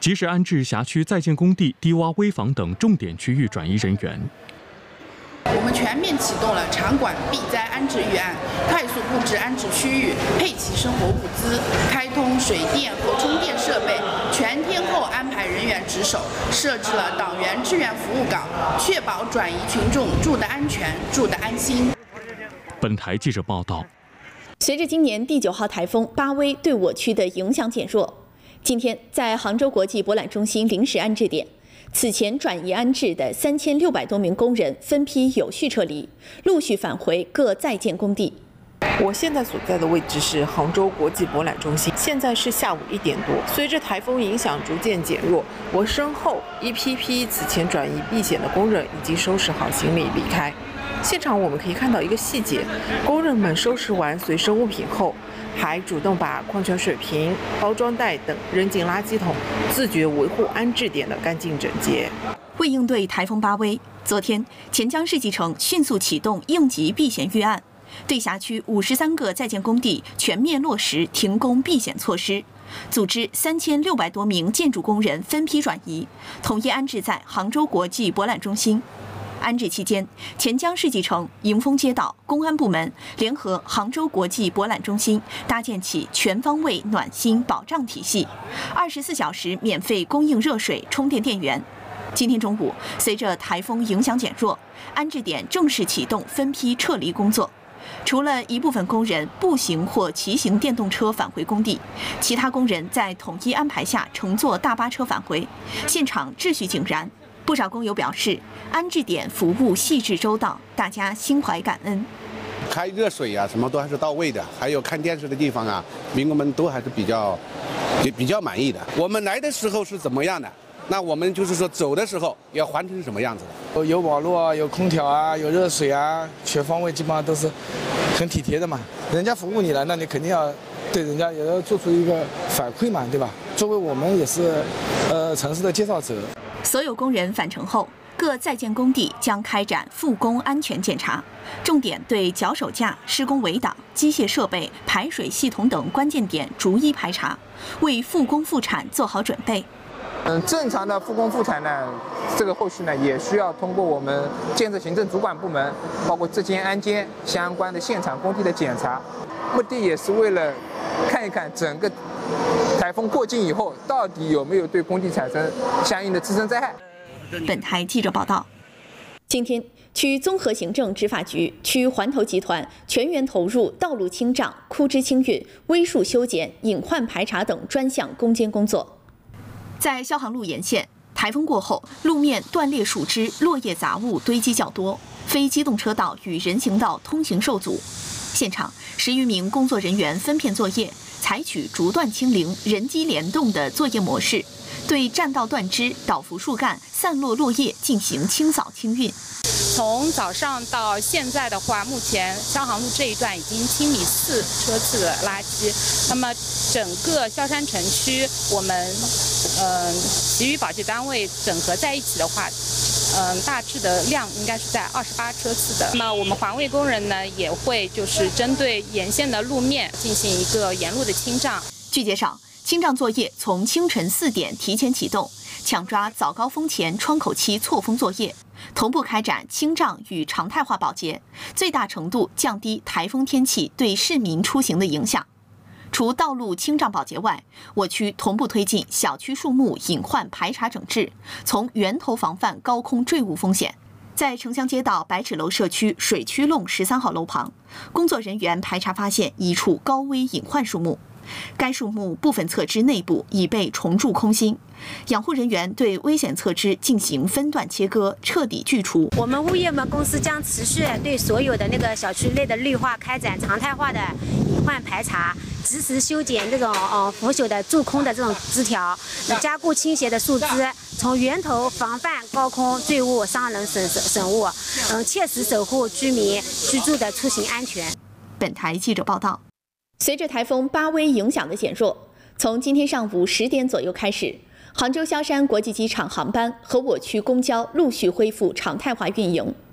及时安置辖区在建工地、低洼危房等重点区域转移人员。 我们全面启动了场馆避灾安置预案，快速布置安置区域，配齐生活物资，开通水电和充电设备，全天候安排人员值守，设置了党员志愿服务岗，确保转移群众住得安全、住得安心。 本台记者报道。 随着今年第9号台风巴威对我区的影响减弱，今天在杭州国际博览中心临时安置点，此前转移安置的3600多名工人分批有序撤离，陆续返回各在建工地。 我现在所在的位置是杭州国际博览中心，现在是下午1点多。随着台风影响逐渐减弱，我身后一批批此前转移避险的工人已经收拾好行李离开。现场我们可以看到一个细节，工人们收拾完随身物品后，还主动把矿泉水瓶、包装袋等扔进垃圾桶，自觉维护安置点的干净整洁。 为应对台风巴威，昨天钱江世纪城迅速启动应急避险预案，对辖区53个在建工地全面落实停工避险措施，组织3600多名建筑工人分批转移，统一安置在杭州国际博览中心。安置期间，钱江世纪城、迎丰街道、公安部门联合杭州国际博览中心搭建起全方位暖心保障体系，24小时免费供应热水、充电电源。今天中午，随着台风影响减弱，安置点正式启动分批撤离工作。除了一部分工人步行或骑行电动车返回工地，其他工人在统一安排下乘坐大巴车返回，现场秩序井然。不少工友表示，安置点服务细致周到，大家心怀感恩。 开热水啊，什么都还是到位的，还有看电视的地方啊，民工们都还是比较满意的。我们来的时候是怎么样的，那我们就是说走的时候要换成什么样子的。 有网络啊，有空调啊，有热水啊，全方位基本上都是很体贴的嘛。人家服务你了，那你肯定要对人家也要做出一个反馈嘛，对吧？作为我们也是城市的介绍者。 所有工人返程后，各在建工地将开展复工安全检查，重点对脚手架、施工围挡、机械设备、排水系统等关键点逐一排查，为复工复产做好准备。 正常的复工复产呢，这个后续呢也需要通过我们建设行政主管部门，包括质监、安监相关的现场工地的检查，目的也是为了看一看整个台风过境以后，到底有没有对工地产生相应的自身灾害。 本台记者报道，今天区综合行政执法局、区环投集团全员投入道路清障、枯枝清运、危树修剪、隐患排查等专项攻坚工作。在萧杭路沿线，台风过后，路面断裂树枝、落叶杂物堆积较多，非机动车道与人行道通行受阻。现场10余名工作人员分片作业，采取逐段清零、人机联动的作业模式，对栈道断枝、倒伏树干、散落落叶进行清扫清运。 从早上到现在的话，目前萧杭路这一段已经清理4车次的垃圾。那么整个萧山城区，我们其余保洁单位整合在一起的话，大致的量应该是在28车次的。那么我们环卫工人呢，也会就是针对沿线的路面进行一个沿路的清障。 据介绍，清障作业从清晨4点提前启动，抢抓早高峰前窗口期错峰作业，同步开展清障与常态化保洁，最大程度降低台风天气对市民出行的影响。除道路清障保洁外，我区同步推进小区树木隐患排查整治，从源头防范高空坠物风险。在城乡街道百尺楼社区水曲弄13号楼旁，工作人员排查发现一处高危隐患树木，该树木部分侧枝内部已被虫蛀空心，养护人员对危险侧枝进行分段切割，彻底锯除。 我们物业公司将持续对所有的小区内的绿化开展常态化的隐患排查，及时修剪这种腐朽的蛀空的这种枝条，加固倾斜的树枝，从源头防范高空坠物伤人损物，切实守护居民居住的出行安全。 本台记者报道。随着台风巴威影响的减弱，从今天上午10点左右开始，杭州萧山国际机场航班和我区公交陆续恢复常态化运营。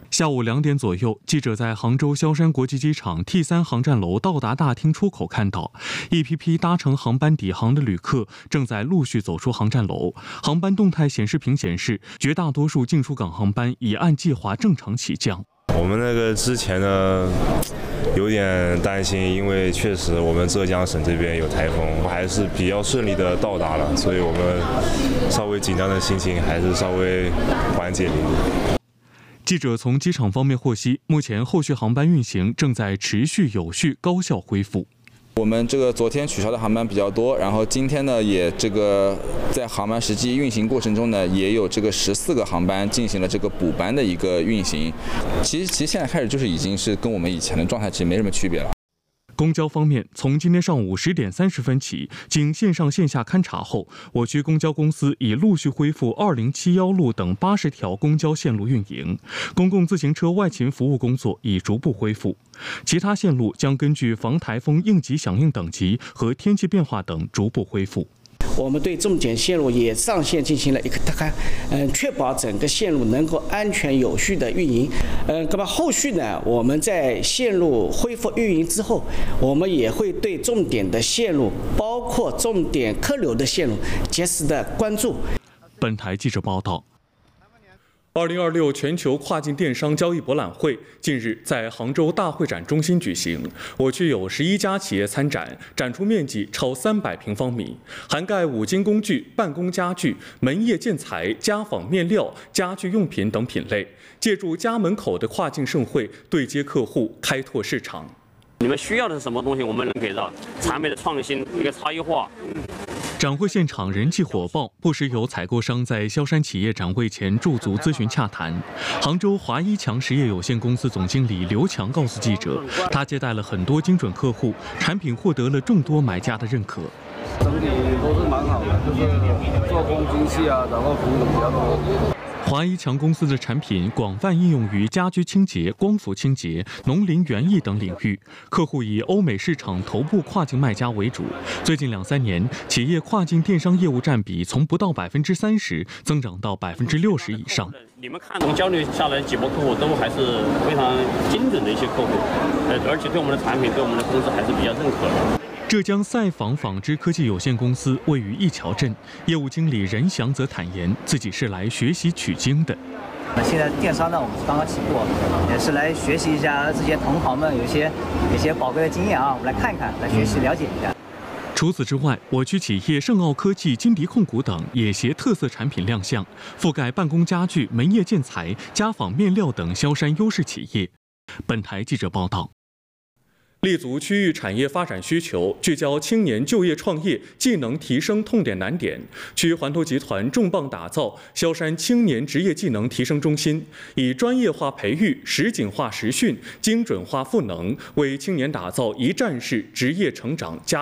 下午2点左右，记者在杭州萧山国际机场 T3 航站楼到达大厅出口看到，一批批搭乘航班抵航的旅客正在陆续走出航站楼。航班动态显示屏显示，绝大多数进出港航班已按计划正常起降。 我们那个之前呢，有点担心，因为确实我们浙江省这边有台风，还是比较顺利的到达了，所以我们稍微紧张的心情还是稍微缓解了一点。 记者从机场方面获悉，目前后续航班运行正在持续有序高效恢复。 我们昨天取消的航班比较多，然后今天呢也在航班实际运行过程中呢，也有14个航班进行了补班的一个运行。其实现在开始已经是跟我们以前的状态其实没什么区别了。 公交方面，从今天上午10点30分起，经线上线下勘查后，我区公交公司已陆续恢复2071路等80条公交线路运营，公共自行车外勤服务工作已逐步恢复，其他线路将根据防台风应急响应等级和天气变化等逐步恢复。 我们对重点线路也上线进行了一个确保整个线路能够安全有序的运营。那么后续呢，我们在线路恢复运营之后，我们也会对重点的线路，包括重点客流的线路，及时的关注。 本台记者报道。2026全球跨境电商交易博览会近日在杭州大会展中心举行，我区有11家企业参展，展出面积超300平方米，涵盖五金工具、办公家具、门业建材、家纺面料、家居用品等品类，借助家门口的跨境盛会，对接客户，开拓市场。 你们需要的是什么东西，我们能给到，产品的创新，一个差异化。 展会现场人气火爆，不时有采购商在萧山企业展会前驻足咨询洽谈。杭州华一强实业有限公司总经理刘强告诉记者，他接待了很多精准客户，产品获得了众多买家的认可。 整体都是蛮好的，就是做工精细啊，然后服务比较多。 华一强公司的产品广泛应用于家居清洁、光伏清洁、农林园艺等领域，客户以欧美市场头部跨境卖家为主。最近2-3年，企业跨境电商业务占比从不到30%增长到60%以上。 你们看，从交流下来几波客户都还是非常精准的一些客户，而且对我们的产品、对我们的公司还是比较认可的。 浙江赛纺纺织科技有限公司位于一桥镇，业务经理任祥则坦言，自己是来学习取经的。 现在电商呢，我们是刚刚起步，也是来学习一下这些同行们有些宝贵的经验啊，我们来看一看，来学习了解一下。 除此之外，我区企业盛奥科技、金迪控股等也携特色产品亮相，覆盖办公家具、门业建材、家纺面料等萧山优势企业。本台记者报道。立足区域产业发展需求，聚焦青年就业创业技能提升痛点难点，区环投集团重磅打造萧山青年职业技能提升中心，以专业化培育、实景化实训、精准化赋能，为青年打造一站式职业成长加